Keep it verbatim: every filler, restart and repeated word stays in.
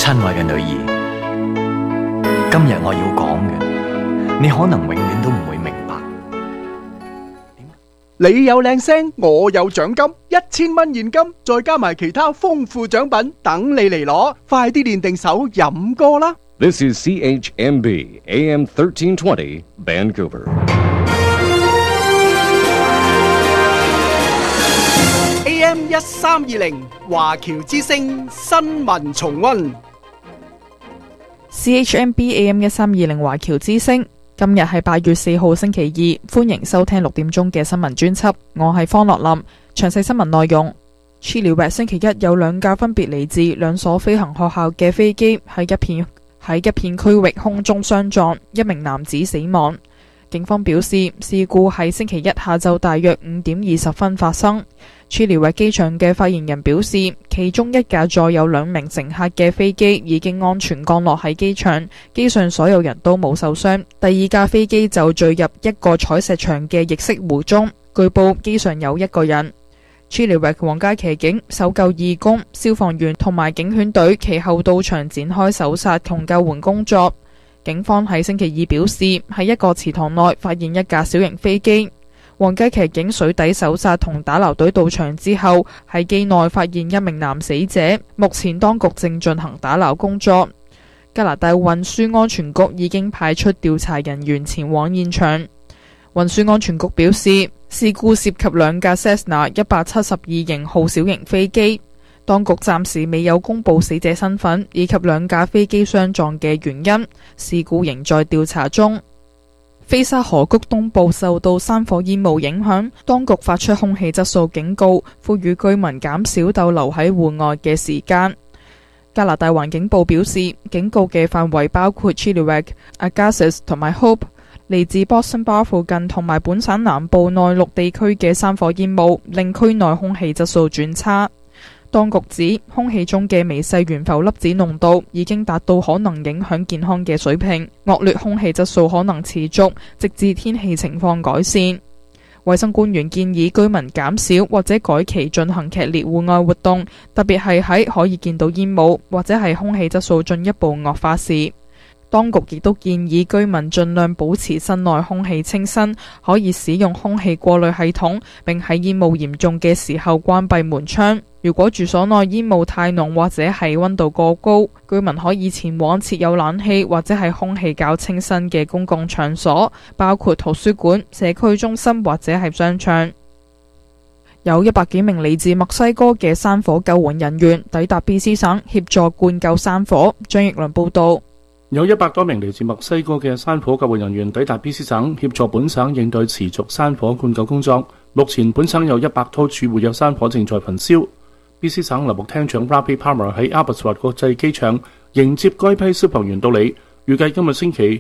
親愛嘅女兒，今日我要講嘅，你可能永遠都唔會明白。 你有靚聲，我有獎金，一千蚊現金，再加埋其他豐富獎品等你嚟攞，快啲練定手飲歌啦！ This is C H M B A M thirteen twenty Vancouver。 A M 一三二零華僑之聲新聞重溫。 C H M B A M 一三二零華僑之聲，今日係八月四號星期二，歡迎收聽六點鐘嘅新聞專輯，我係方樂林。詳細新聞內容。Chilliwack 星期一有兩架分別嚟自兩所飛行學校嘅飛機喺一片喺一片區域空中相撞，一名男子死亡。警方表示，事故喺星期一下晝大約五點二十分發生。Chilliwack 機場嘅發言人表示，其中一架載有兩名乘客嘅飛機已經安全降落喺機場，機上所有人都冇受傷。第二架飛機就墜入一個採石場嘅液色湖中，據報機上有一個人。Chilliwack 皇家騎警、搜救義工、消防員同埋警犬隊其後到場展開搜查同救援工作。警方喺星期二表示，喺一個池塘內發現一架小型飛機。皇家騎警水底搜查同打撈隊到場之後，喺機內發現一名男死者。目前當局正進行打撈工作。加拿大運輸安全局已經派出調查人員前往現場。運輸安全局表示，事故涉及兩架 Cessna 一百七十二型號小型飛機。當局暫時未有公布死者身份以及兩架飛機相撞嘅原因，事故仍在調查中。菲沙河谷東部受到山火煙霧影響，當局發出空氣質素警告，呼籲居民減少逗留喺戶外嘅時間。加拿大環境部表示，警告嘅範圍包括 Chilliwack、Agassiz 同埋 Hope， 嚟自 Boston Bar 附近同埋本省南部內陸地區嘅山火煙霧令區內空氣質素轉差。當局指空氣中嘅微細懸浮粒子濃度已經達到可能影響健康嘅水平，惡劣空氣質素可能持續直至天氣情況改善。衛生官員建議居民減少或者改期進行劇烈戶外活動，特別係喺可以見到煙霧或者係空氣質素進一步惡化時。當局亦都建議居民盡量保持室內空氣清新，可以使用空氣過濾系統，並喺煙霧嚴重嘅時候關閉門窗。如果住所內煙霧太濃或者係溫度過高，居民可以前往設有冷氣或者係空氣較清新嘅公共場所，包括圖書館、社區中心或者係商場。有一百幾名嚟自墨西哥嘅山火救援人員抵達 B C 省協助灌救山火。張奕倫報道。 有一百多名嚟自墨西哥嘅山火救援人員抵達 B C 省協助本省應對持續山火灌救工作。目前本省有一百多處活躍山火正在焚燒。B C 省林務廳長 Ravi Parmar 喺 Abbotsford 國際機場迎接該批消防員到嚟，預計今日星期